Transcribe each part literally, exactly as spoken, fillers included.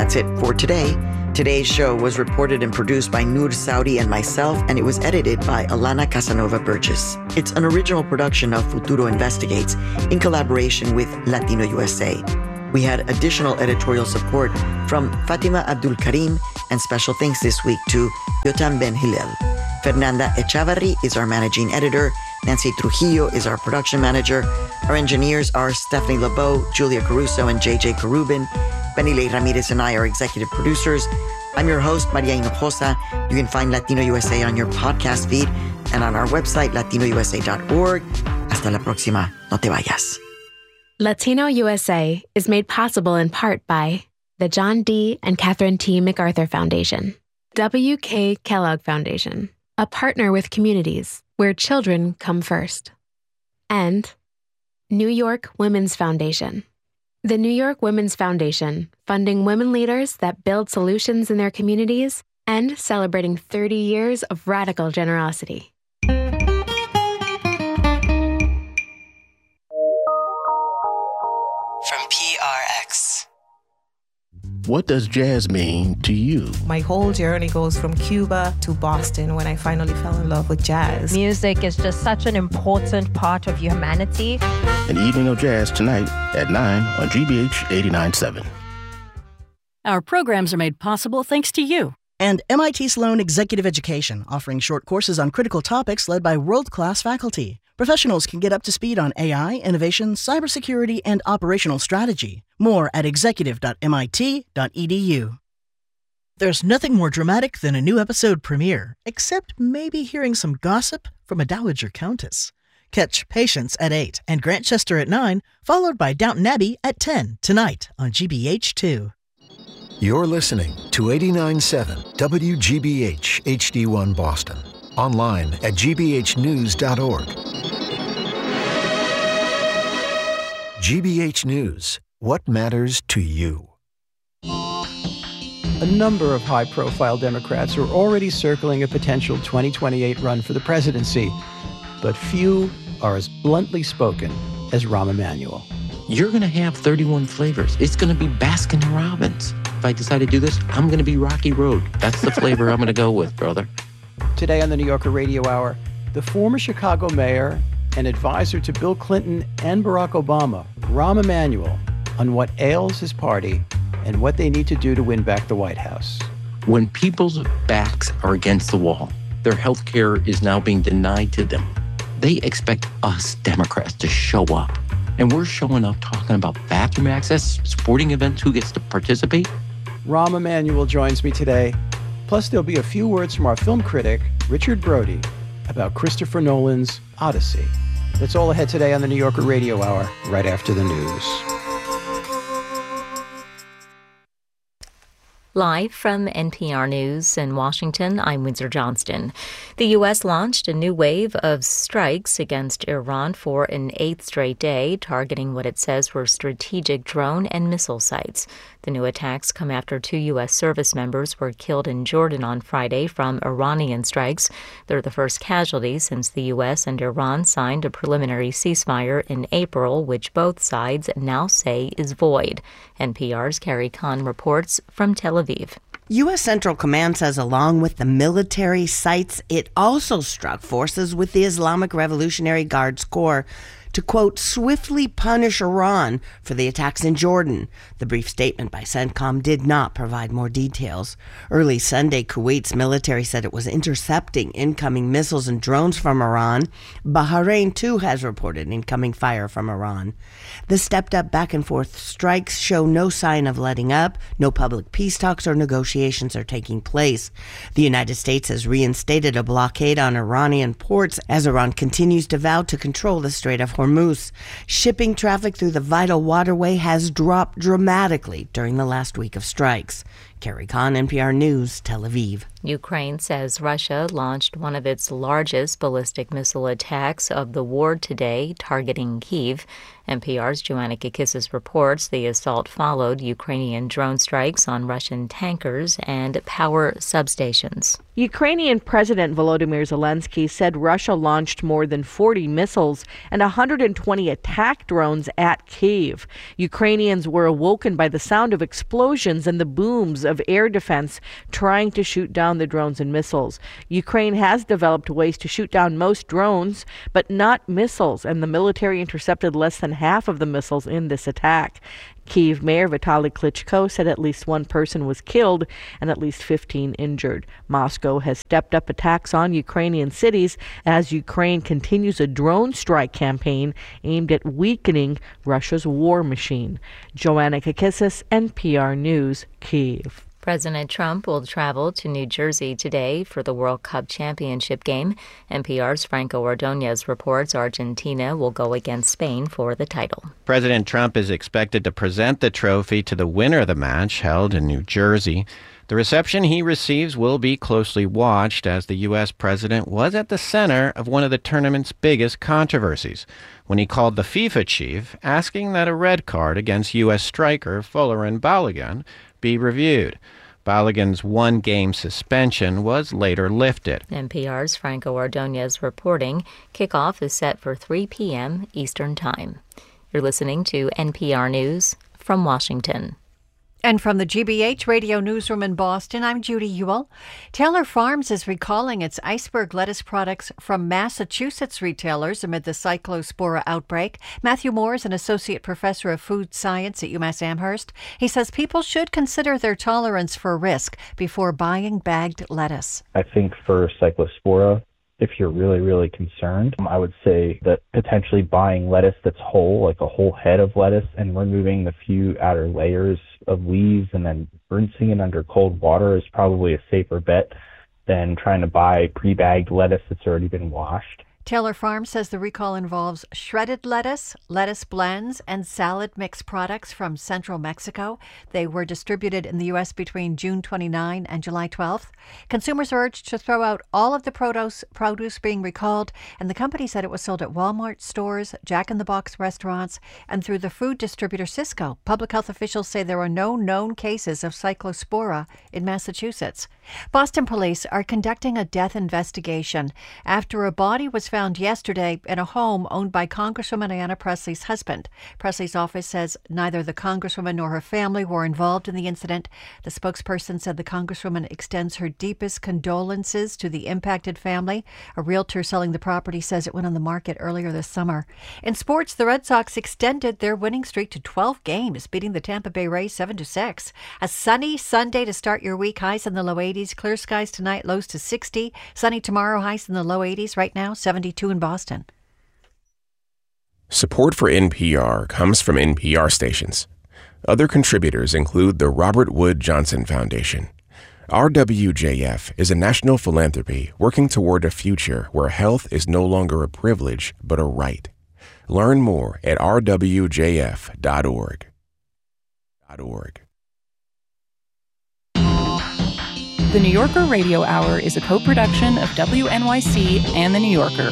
that's it for today. Today's show was reported and produced by Noor Saudi and myself, and it was edited by Alana Casanova Burgess. It's an original production of Futuro Investigates in collaboration with Latino U S A. We had additional editorial support from Fatima Abdul Karim, and special thanks this week to Yotam Ben Hillel. Fernanda Echavarri is our managing editor. Nancy Trujillo is our production manager. Our engineers are Stephanie LeBeau, Julia Caruso, and J J Karubin. Benile Ramirez and I are executive producers. I'm your host, Maria Hinojosa. You can find Latino U S A on your podcast feed and on our website, latino u s a dot org. Hasta la próxima. No te vayas. Latino U S A is made possible in part by the John D. and Catherine T. MacArthur Foundation, W K. Kellogg Foundation, a partner with communities where children come first, and New York Women's Foundation. The New York Women's Foundation, funding women leaders that build solutions in their communities and celebrating thirty years of radical generosity. From P R X. What does jazz mean to you? My whole journey goes from Cuba to Boston when I finally fell in love with jazz. Music is just such an important part of humanity. An evening of jazz tonight at nine on G B H eighty-nine point seven. Our programs are made possible thanks to you. And M I T Sloan Executive Education, offering short courses on critical topics led by world-class faculty. Professionals can get up to speed on A I, innovation, cybersecurity, and operational strategy. More at executive dot m i t dot e d u. There's nothing more dramatic than a new episode premiere, except maybe hearing some gossip from a dowager countess. Catch Patience at eight and Grantchester at nine, followed by Downton Abbey at ten, tonight on G B H two. You're listening to eighty-nine point seven W G B H H D one Boston. Online at g b h news dot org. G B H News. What matters to you? A number of high-profile Democrats are already circling a potential twenty twenty-eight run for the presidency, but few are as bluntly spoken as Rahm Emanuel. You're going to have thirty-one flavors. It's going to be Baskin Robbins. If I decide to do this, I'm going to be Rocky Road. That's the flavor I'm going to go with, brother. Today on the New Yorker Radio Hour, the former Chicago mayor and advisor to Bill Clinton and Barack Obama, Rahm Emanuel, on what ails his party and what they need to do to win back the White House. When people's backs are against the wall, their health care is now being denied to them. They expect us Democrats to show up. And we're showing up talking about bathroom access, sporting events, who gets to participate. Rahm Emanuel joins me today. Plus, there'll be a few words from our film critic, Richard Brody, about Christopher Nolan's Odyssey. That's all ahead today on the New Yorker Radio Hour, right after the news. Live from N P R News in Washington, I'm Windsor Johnston. The U S launched a new wave of strikes against Iran for an eighth straight day, targeting what it says were strategic drone and missile sites. The new attacks come after two U S service members were killed in Jordan on Friday from Iranian strikes. They're the first casualties since the U S and Iran signed a preliminary ceasefire in April, which both sides now say is void. N P R's Carrie Kahn reports from Tel Aviv. U S. Central Command says along with the military sites, it also struck forces with the Islamic Revolutionary Guards Corps to, quote, swiftly punish Iran for the attacks in Jordan. The brief statement by CENTCOM did not provide more details. Early Sunday, Kuwait's military said it was intercepting incoming missiles and drones from Iran. Bahrain, too, has reported incoming fire from Iran. The stepped-up back-and-forth strikes show no sign of letting up. No public peace talks or negotiations are taking place. The United States has reinstated a blockade on Iranian ports as Iran continues to vow to control the Strait of Hormuz. Shipping traffic through the vital waterway has dropped dramatically during the last week of strikes. Carrie Kahn, N P R News, Tel Aviv. Ukraine says Russia launched one of its largest ballistic missile attacks of the war today, targeting Kyiv. N P R's Joanna Kakissis reports the assault followed Ukrainian drone strikes on Russian tankers and power substations. Ukrainian President Volodymyr Zelensky said Russia launched more than forty missiles and one hundred twenty attack drones at Kyiv. Ukrainians were awoken by the sound of explosions and the booms of air defense trying to shoot down the drones and missiles. Ukraine has developed ways to shoot down most drones, but not missiles, and the military intercepted less than half of the missiles in this attack. Kyiv Mayor Vitaly Klitschko said at least one person was killed and at least fifteen injured. Moscow has stepped up attacks on Ukrainian cities as Ukraine continues a drone strike campaign aimed at weakening Russia's war machine. Joanna Kakissis, N P R News, Kyiv. President Trump will travel to New Jersey today for the World Cup Championship game. N P R's Franco Ordonez reports Argentina will go against Spain for the title. President Trump is expected to present the trophy to the winner of the match held in New Jersey. The reception he receives will be closely watched as the U S president was at the center of one of the tournament's biggest controversies when he called the FIFA chief asking that a red card against U S striker Folarin Balogun be reviewed. Balogun's one-game suspension was later lifted. N P R's Franco Ordonez reporting. Kickoff is set for three p.m. Eastern Time. You're listening to N P R News from Washington. And from the G B H Radio Newsroom in Boston, I'm Judy Ewell. Taylor Farms is recalling its iceberg lettuce products from Massachusetts retailers amid the Cyclospora outbreak. Matthew Moore is an associate professor of food science at UMass Amherst. He says people should consider their tolerance for risk before buying bagged lettuce. I think for Cyclospora, if you're really, really concerned, I would say that potentially buying lettuce that's whole, like a whole head of lettuce, and removing the few outer layers of leaves and then rinsing it under cold water is probably a safer bet than trying to buy pre-bagged lettuce that's already been washed. Taylor Farms says the recall involves shredded lettuce, lettuce blends, and salad mix products from central Mexico. They were distributed in the U S between June twenty-ninth and July twelfth. Consumers are urged to throw out all of the produce, produce being recalled, and the company said it was sold at Walmart stores, Jack in the Box restaurants, and through the food distributor Sysco. Public health officials say there are no known cases of Cyclospora in Massachusetts. Boston police are conducting a death investigation after a body was found yesterday in a home owned by Congresswoman Ayanna Pressley's husband. Pressley's office says neither the Congresswoman nor her family were involved in the incident. The spokesperson said the Congresswoman extends her deepest condolences to the impacted family. A realtor selling the property says it went on the market earlier this summer. In sports, the Red Sox extended their winning streak to twelve games, beating the Tampa Bay Rays seven to six. A sunny Sunday to start your week, highs in the low eighties. Clear skies tonight, lows to sixty. Sunny tomorrow, highs in the low eighties. Right now, seventy-two in Boston. Support for N P R comes from N P R stations. Other contributors include the Robert Wood Johnson Foundation. R W J F is a national philanthropy working toward a future where health is no longer a privilege, but a right. Learn more at r w j f dot org. .org. The New Yorker Radio Hour is a co-production of W N Y C and The New Yorker.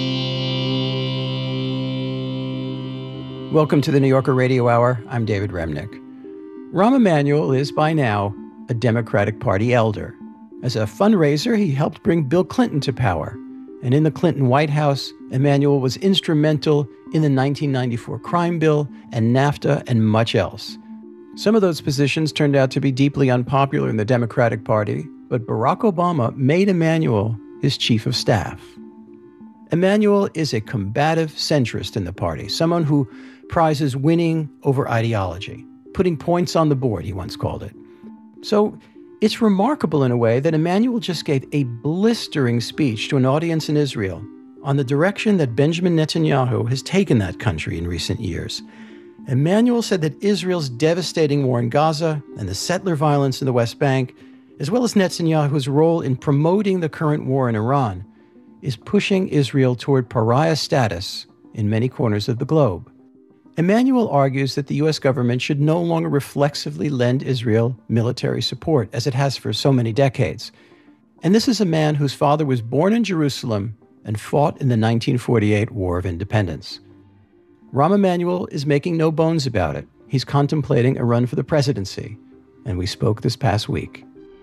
Welcome to the New Yorker Radio Hour. I'm David Remnick. Rahm Emanuel is by now a Democratic Party elder. As a fundraiser, he helped bring Bill Clinton to power. And in the Clinton White House, Emanuel was instrumental in the nineteen ninety-four crime bill and NAFTA and much else. Some of those positions turned out to be deeply unpopular in the Democratic Party, but Barack Obama made Emanuel his chief of staff. Emanuel is a combative centrist in the party, someone who prizes winning over ideology, putting points on the board, he once called it. So it's remarkable in a way that Emanuel just gave a blistering speech to an audience in Israel on the direction that Benjamin Netanyahu has taken that country in recent years. Emanuel said that Israel's devastating war in Gaza and the settler violence in the West Bank, as well as Netanyahu's role in promoting the current war in Iran, is pushing Israel toward pariah status in many corners of the globe. Emanuel argues that the U S government should no longer reflexively lend Israel military support, as it has for so many decades. And this is a man whose father was born in Jerusalem and fought in the nineteen forty-eight War of Independence. Rahm Emanuel is making no bones about it. He's contemplating a run for the presidency, and we spoke this past week.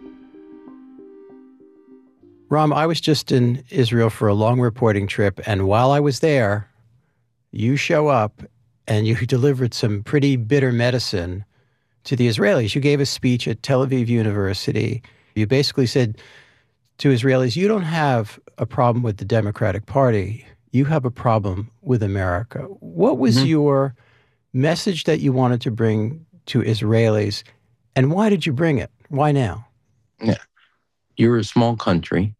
Rahm, I was just in Israel for a long reporting trip, and while I was there, you show up and you delivered some pretty bitter medicine to the Israelis. You gave a speech at Tel Aviv University. You basically said to Israelis, you don't have a problem with the Democratic Party. You have a problem with America. What was mm-hmm. your message that you wanted to bring to Israelis, and why did you bring it? Why now? Yeah. You're a small country.